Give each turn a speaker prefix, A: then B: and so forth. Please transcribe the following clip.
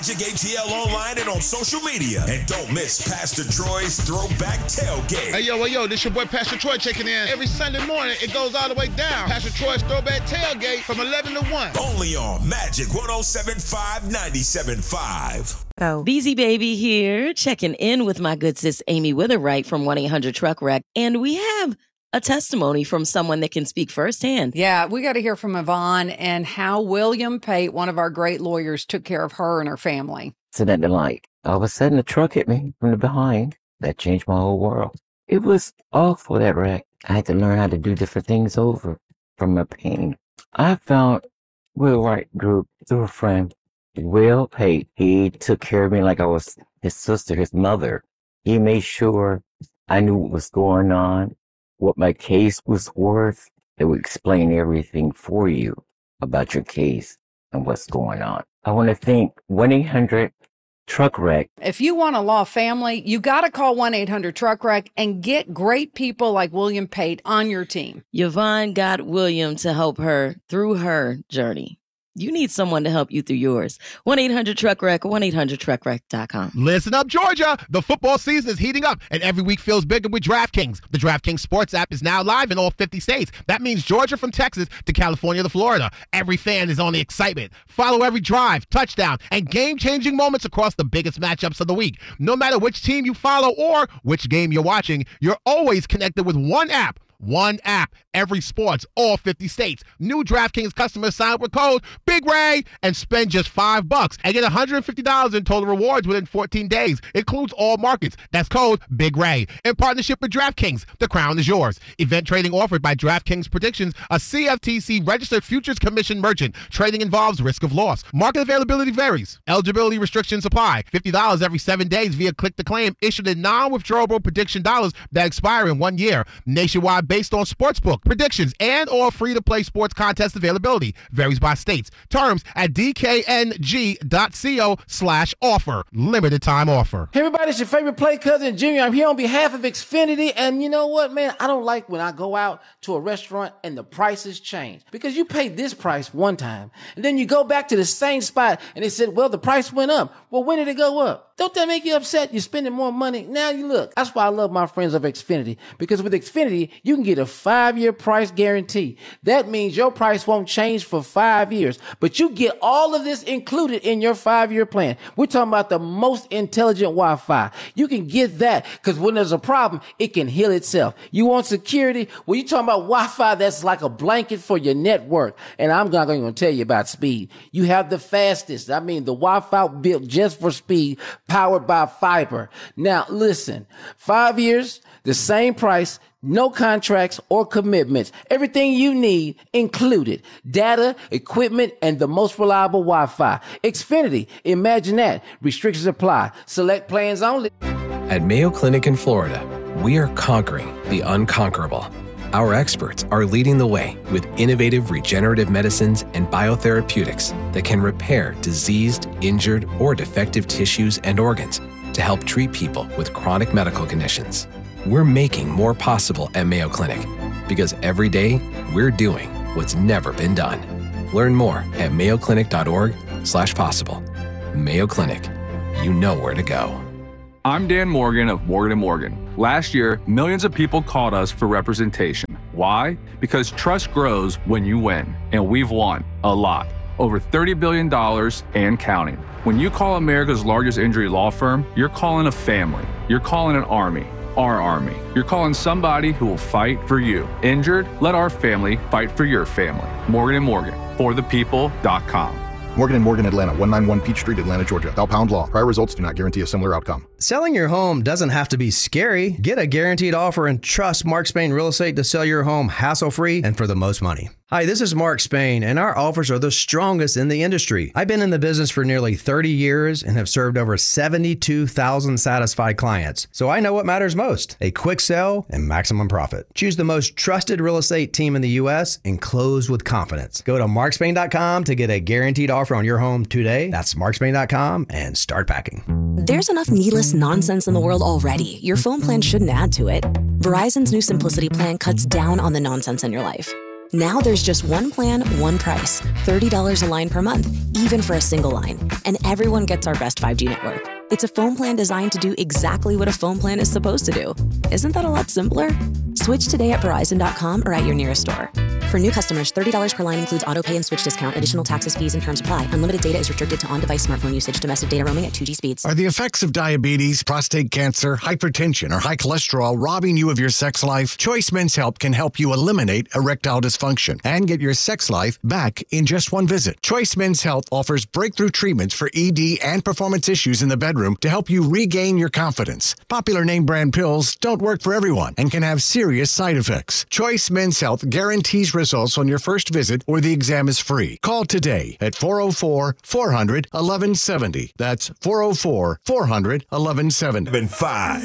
A: ATL online and on social media. And don't miss Pastor Troy's Throwback Tailgate.
B: Hey, yo, this your boy Pastor Troy checking in. Every Sunday morning, it goes all the way down. Pastor Troy's Throwback Tailgate from 11 to 1.
A: Only on Magic 107.5, 97.5.
C: Oh. Beezy Baby here, checking in with my good sis Amy Witherwright from 1-800-TRUCK-WRECK. And we have a testimony from someone that can speak firsthand.
D: Yeah, we got to hear from Yvonne and how William Pate, one of our great lawyers, took care of her and her family.
E: So that like all of a sudden the truck hit me from the behind. That changed my whole world. It was awful, that wreck. I had to learn how to do different things over from my pain. I found Will Wright Group through a friend, Will Pate. He took care of me like I was his sister, his mother. He made sure I knew what was going on, what my case was worth. They would explain everything for you about your case and what's going on. I want to thank 1-800-TRUCK-WRECK.
D: If you want a law family, you got to call 1-800-TRUCK-WRECK and get great people like William Pate on your team.
C: Yvonne got William to help her through her journey. You need someone to help you through yours. 1-800-TRUCK-WRECK, 1-800-TRUCK-WRECK.com.
B: Listen up, Georgia. The football season is heating up, and every week feels bigger with DraftKings. The DraftKings Sports app is now live in all 50 states. That means Georgia from Texas to California to Florida. Every fan is on the excitement. Follow every drive, touchdown, and game-changing moments across the biggest matchups of the week. No matter which team you follow or which game you're watching, you're always connected with one app. One app, every sports, all 50 states. New DraftKings customers sign up with code Big Ray and spend just $5 and get $150 in total rewards within 14 days. Includes all markets. That's code Big Ray. In partnership with DraftKings, the crown is yours. Event trading offered by DraftKings Predictions, a CFTC registered futures commission merchant. Trading involves risk of loss. Market availability varies. Eligibility restrictions apply. $50 every 7 days via click to claim, issued in non-withdrawable prediction dollars that expire in 1 year. Nationwide based on sportsbook predictions and or free-to-play sports contest availability. Varies by states. Terms at dkng.co/offer. Limited time offer.
F: Hey everybody, it's your favorite play cousin Junior. I'm here on behalf of Xfinity, and you know what, man? I don't like when I go out to a restaurant and the prices change, because you paid this price one time and then you go back to the same spot and they said, well, the price went up. Well, when did it go up? Don't that make you upset? You're spending more money. Now you look. That's why I love my friends of Xfinity, because with Xfinity, you can get a 5-year price guarantee. That means your price won't change for 5 years, but you get all of this included in your 5-year plan. We're talking about the most intelligent Wi-Fi. You can get that because when there's a problem, it can heal itself. You want security? Well, you're talking about Wi-Fi that's like a blanket for your network. And I'm not going to tell you about speed. You have the fastest. I mean, the Wi-Fi built just for speed, powered by fiber. Now, listen, 5 years, the same price, no contracts or commitments. Everything you need included. Data, equipment, and the most reliable Wi-Fi. Xfinity, imagine that. Restrictions apply. Select plans only.
G: At Mayo Clinic in Florida, we are conquering the unconquerable. Our experts are leading the way with innovative regenerative medicines and biotherapeutics that can repair diseased, injured, or defective tissues and organs to help treat people with chronic medical conditions. We're making more possible at Mayo Clinic because every day we're doing what's never been done. Learn more at mayoclinic.org/possible. Mayo Clinic, you know where to go.
H: I'm Dan Morgan of Morgan & Morgan. Last year, millions of people called us for representation. Why? Because trust grows when you win, and we've won a lot. Over $30 billion and counting. When you call America's largest injury law firm, you're calling a family. You're calling an army. Our army. You're calling somebody who will fight for you. Injured? Let our family fight for your family. Morgan & Morgan, forthepeople.com.
I: Morgan & Morgan, Atlanta, 191 Peachtree, Atlanta, Georgia. Thou pound law. Prior results do not guarantee a similar outcome.
J: Selling your home doesn't have to be scary. Get a guaranteed offer and trust Mark Spain Real Estate to sell your home hassle-free and for the most money. Hi, this is Mark Spain, and our offers are the strongest in the industry. I've been in the business for nearly 30 years and have served over 72,000 satisfied clients. So I know what matters most, a quick sell and maximum profit. Choose the most trusted real estate team in the U.S. and close with confidence. Go to markspain.com to get a guaranteed offer on your home today. That's markspain.com and start packing.
K: There's enough needless nonsense in the world already. Your phone plan shouldn't add to it. Verizon's new Simplicity plan cuts down on the nonsense in your life. Now there's just one plan, one price. $30 a line per month, even for a single line. And everyone gets our best 5G network. It's a phone plan designed to do exactly what a phone plan is supposed to do. Isn't that a lot simpler? Switch today at Verizon.com or at your nearest store. For new customers, $30 per line includes auto pay and switch discount. Additional taxes, fees, and terms apply. Unlimited data is restricted to on-device smartphone usage. Domestic data roaming at 2G speeds.
L: Are the effects of diabetes, prostate cancer, hypertension, or high cholesterol robbing you of your sex life? Choice Men's Health can help you eliminate erectile dysfunction and get your sex life back in just one visit. Choice Men's Health offers breakthrough treatments for ED and performance issues in the bedroom to help you regain your confidence. Popular name brand pills don't work for everyone and can have serious side effects. Choice Men's Health guarantees results on your first visit or the exam is free. Call today at 404-400-1170. That's 404-400-1170.
A: 5